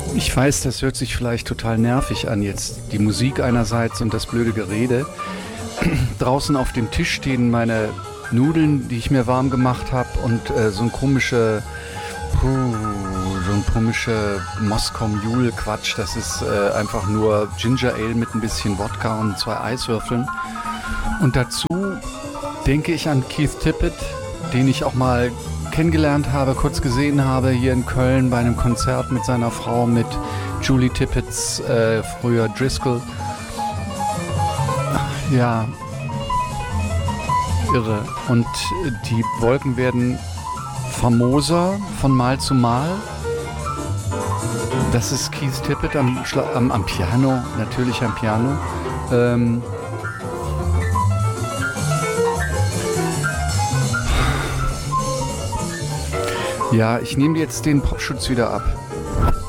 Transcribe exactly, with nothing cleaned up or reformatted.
Ich weiß, das hört sich vielleicht total nervig an jetzt. Die Musik einerseits und das blöde Gerede. Draußen auf dem Tisch stehen meine Nudeln, die ich mir warm gemacht habe und äh, so ein komische, puh, so ein komische Moskau Mule Quatsch. Das ist äh, einfach nur Ginger Ale mit ein bisschen Wodka und zwei Eiswürfeln. Und dazu denke ich an Keith Tippett, den ich auch mal kennengelernt habe, kurz gesehen habe hier in Köln bei einem Konzert mit seiner Frau, mit Julie Tippetts, äh, früher Driscoll. Ja, irre. Und die Wolken werden famoser von Mal zu Mal. Das ist Keith Tippett am, Schla- am, am Piano, natürlich am Piano. Ähm, ja, ich nehme jetzt den Popschutz wieder ab.